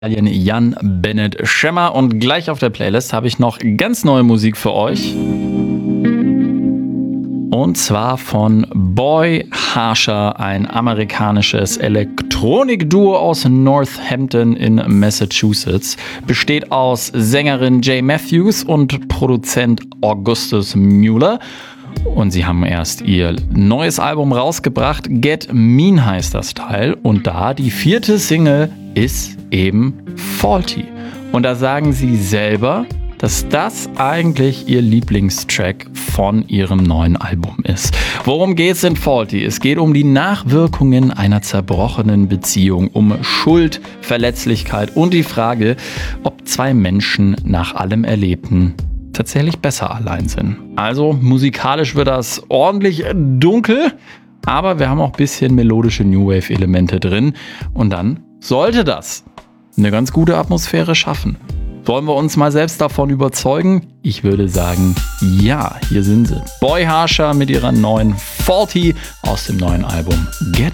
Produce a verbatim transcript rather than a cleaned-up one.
Jan Bennett Schemmer, und gleich auf der Playlist habe ich noch ganz neue Musik für euch. Und zwar von Boy Harsher, ein amerikanisches Elektronikduo aus Northampton in Massachusetts. Besteht aus Sängerin Jay Matthews und Produzent Augustus Mueller. Und sie haben erst ihr neues Album rausgebracht. Get Mean heißt das Teil. Und da die vierte Single ist eben Faulty. Und da sagen sie selber, dass das eigentlich ihr Lieblingstrack von ihrem neuen Album ist. Worum geht's in Faulty? Es geht um die Nachwirkungen einer zerbrochenen Beziehung, um Schuld, Verletzlichkeit und die Frage, ob zwei Menschen nach allem Erlebten tatsächlich besser allein sind. Also musikalisch wird das ordentlich dunkel, aber wir haben auch ein bisschen melodische New Wave Elemente drin, und dann sollte das eine ganz gute Atmosphäre schaffen. Wollen wir uns mal selbst davon überzeugen? Ich würde sagen, ja, hier sind sie. Boy Harsher mit ihrer neuen Faulty aus dem neuen Album Get